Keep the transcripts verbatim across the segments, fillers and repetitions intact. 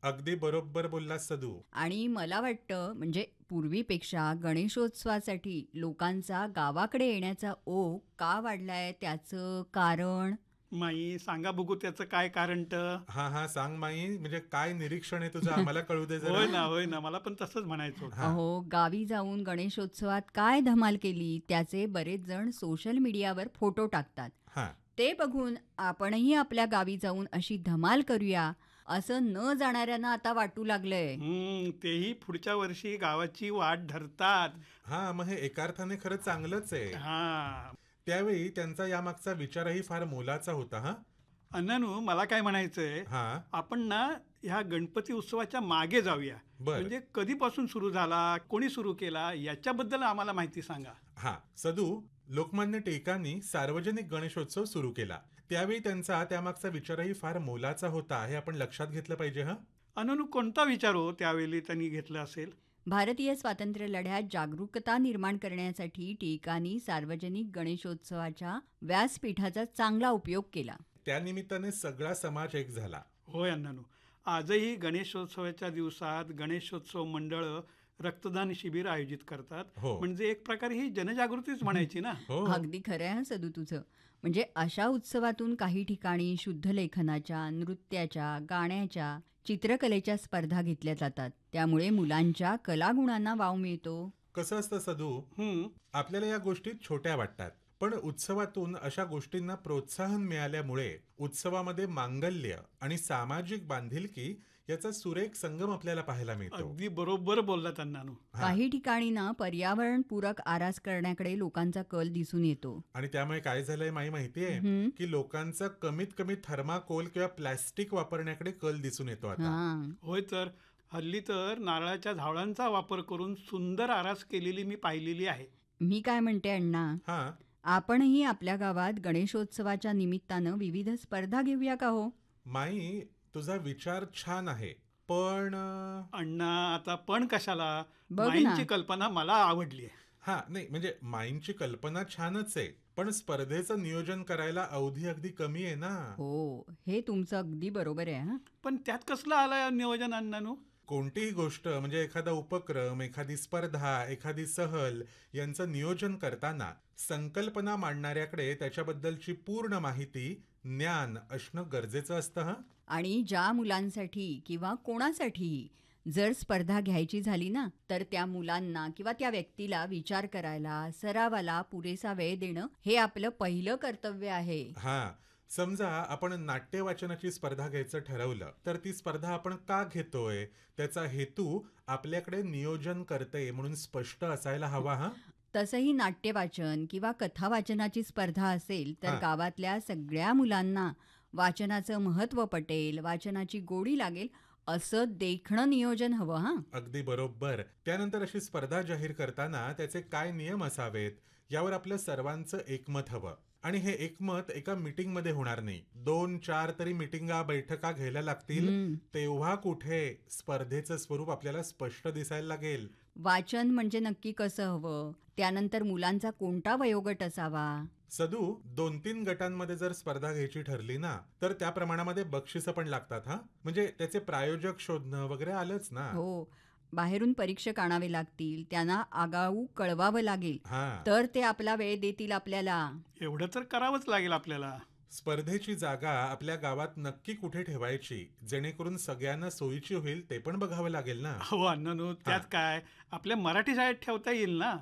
अगदी बरोबर बोललास सदू. आणि मला वाटतं म्हणजे पूर्वीपेक्षा गणेशोत्सवासाठी लोकांचा गावाकडे येण्याचा ओघ का वाढलाय त्याचं कारण? माई सांगा बघू त्याचं काय कारण तर. हा हा सांग माई, म्हणजे काय निरीक्षण आहे तुझं आम्हाला कळू दे जरा. होय ना होय ना मला पण तसंच म्हणायचं होतं. हा. अहो, गावी जाऊन गणेशोत्सवात काय धमाल केली त्याचे बरेच जण सोशल मीडियावर फोटो टाकतात. हा ते बघून आपणही आपल्या गावी जाऊन अशी धमाल करूया असं न जाणाऱ्यांना आता वाटू लागलंय. हम्म, तेही पुढच्या वर्षी गावाची वाट धरतात. हा मग हे एका अर्थाने खरं चांगलंच आहे. हा त्यावेळी त्यांचा यामागचा विचारही फार मोलाचा होता. हा अण्णानू मला काय म्हणायचंय, हा आपण ना ह्या गणपती उत्सवाच्या मागे जाऊया. बरं. म्हणजे कधीपासून सुरू झाला, कोणी सुरू केला, याच्याबद्दल आम्हाला माहिती सांगा. हा सदू, लोकमान्य टिळकांनी सार्वजनिक गणेशोत्सव सुरू केला. त्यावेळी त्यांचा त्यामागचा विचारही फार मोलाचा होता हे आपण लक्षात घेतलं पाहिजे. हा अण्णानू कोणता विचार हो त्यावेळी त्यांनी घेतला असेल? भारतीय स्वातंत्र्य लढ्यात जागरूकता निर्माण करण्यासाठी टिळकांनी सार्वजनिक गणेशोत्सवाच्या व्यासपीठाचा चांगला उपयोग केला. त्यानिमित्ताने सगळा समाज एक झाला. होय अण्णानू, आजही गणेशोत्सवाच्या दिवसात गणेशोत्सव मंडळ रक्तदान शिबिर आयोजित करतात. हो. म्हणजे एक प्रकारे ही जनजागृतीच म्हणायची ना. हो अगदी खरं आहे हं सदू तुझं. म्हणजे अशा उत्सवातून काही ठिकाणी शुद्ध लेखनाच्या, नृत्याच्या, गाण्याच्या, चित्रकलेच्या स्पर्धा घेतल्या जातात. त्यामुळे मुलांच्या कलागुणांना वाव मिळतो. कसं असतं सदू, हम्म, आपल्याला या गोष्टी छोट्या वाटतात, पण उत्सवातून अशा गोष्टींना प्रोत्साहन मिळाल्यामुळे उत्सवामध्ये मांगल्य आणि सामाजिक बांधिलकी याचा सुरेख संगम आपल्याला पाहायला मिळतो. अगदी बरोबर बोललात अण्णानू. काही ठिकाणी ना पर्यावरणपूरक आरास करण्याकडे लोकांचा कल दिसून येतो. आणि त्यामुळे काय झालंय माही माहितीये की लोकांचा कमीत कमी थर्माकोल किंवा प्लॅस्टिक वापरण्याकडे कल दिसून येतो आता. हां. होय तर हल्ली तर नारळाच्या झावळांचा वापर करून सुंदर आरास केलेली मी पाहिलेली आहे. मी काय म्हणते अण्णा, हा आपणही आपल्या गावात गणेशोत्सवाच्या निमित्तानं विविध स्पर्धा घेऊया का हो? माई, तुझा विचार छान आहे, पण अं, अण्णा आता पण कशाला, बघ ना. माईंची कल्पना मला आवडली आहे. हा नाही म्हणजे माईंची कल्पना छानच आहे, पण स्पर्धेचं नियोजन करायला अवधी अगदी कमी आहे ना. हो, हे तुमचं अगदी बरोबर आहे हां. पण त्यात कसलं आलं नियोजन अण्णानू? कोणतीही गोष्ट म्हणजे एखादा उपक्रम, एखादी स्पर्धा, एखादी सहल यांचं नियोजन करताना संकल्पना मांडणाऱ्याकडे त्याच्याबद्दलची पूर्ण माहिती, ज्ञान असणं गरजेचं असतं. हं आणि ज्या मुलांसाठी किंवा कोणासाठीही जर स्पर्धा घ्यायची झाली ना, तर त्या मुलांना किंवा त्या व्यक्तीला विचार करायला, सरावाला पुरेसा वेळ देणं हे आपलं पहिलं कर्तव्य आहे. हा समजा आपण नाट्य वाचनाची स्पर्धा घ्यायचं ठरवलं, तर ती स्पर्धा आपण का घेतोय त्याचा हेतू आपल्याकडे नियोजन करते म्हणून स्पष्ट असायला हवा. हा तसंही नाट्य वाचन किंवा कथा वाचनाची स्पर्धा असेल तर हां. गावातल्या सगळ्या मुलांना वाचनाचं महत्त्व पटेल, वाचनाची गोडी लागेल असं देखणं नियोजन हवं. हां. अगदी बरोबर. त्यानंतर अशी स्पर्धा जाहीर करताना त्याचे काय नियम असावेत यावर आपलं सर्वांचं एकमत हवं. आणि हे एकमत एका मीटिंग मध्ये होणार नाही, दोन चार तरी मीटिंगा, बैठका घ्यायला लागतील. तेव्हा कुठे स्पर्धेचं स्वरूप आपल्याला स्पष्ट दिसायला लागेल. वाचन म्हणजे नक्की कसं हवं, त्यानंतर मुलांचा कोणता वयोगट असावा. सदू, दोन तीन गटांमध्ये जर स्पर्धा घ्यायची ठरली ना, तर त्या प्रमाणामध्ये बक्षिसं पण लागतात. हा म्हणजे त्याचे प्रायोजक शोधणं वगैरे आलंच ना. हो, बाहेरून परीक्षक आणावे लागतील, त्यांना आगाऊ कळवावं लागेल, हा तर ते आपला वेळ देतील आपल्याला. एवढं तर करावंच लागेल आपल्याला. स्पर्धेची जागा आपल्या गावात नक्की कुठे ठेवायची जेणेकरून सगळ्यांना सोयीची होईल ते पण बघावं लागेल ना. हो अण्णानू, त्यात काय आपल्या मराठी शाळेत ठेवता येईल ना.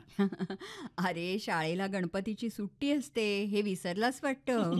अरे, शाळेला गणपतीची सुट्टी असते हे विसरलाच वाटतं.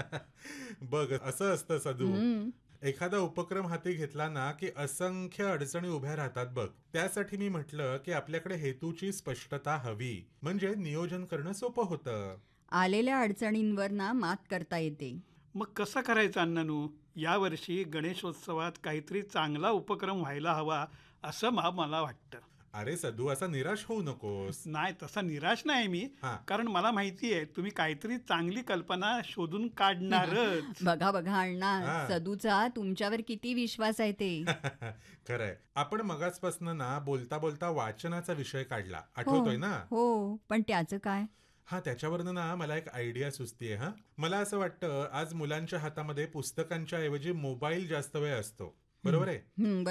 बघ, असं असतं सदू, एखादा उपक्रम हाती घेतला ना की असंख्य अडचणी उभ्या राहतात बघ. त्यासाठी मी म्हटलं की आपल्याकडे हेतूची स्पष्टता हवी, म्हणजे नियोजन करणं सोपं होतं. आलेल्या अडचणींवर ना मात करता येते. मग कसं करायचं अण्णानू? यावर्षी गणेशोत्सवात काहीतरी चांगला उपक्रम व्हायला हवा असं मा- मला वाटतं. अरे सदू, असा निराश होऊ नकोस. नाही, तसा निराश नाही मी. हा. कारण मला माहिती आहे तुम्ही काहीतरी चांगली कल्पना शोधून काढणारच. बघा बघा अण्णा, हा. सदूचा तुमच्यावर किती विश्वास आहे ते. खरंय. आपण मगाचपासून ना बोलता बोलता वाचनाचा विषय काढला, आठवतोय ना? हो, पण त्याचं काय? हा त्याच्यावरनं ना मला एक आयडिया सुचतीये. हा मला असं वाटतं आज मुलांच्या हातामध्ये पुस्तकांच्या ऐवजी मोबाईल जास्त वेळ असतो, बरोबर आहे? हं,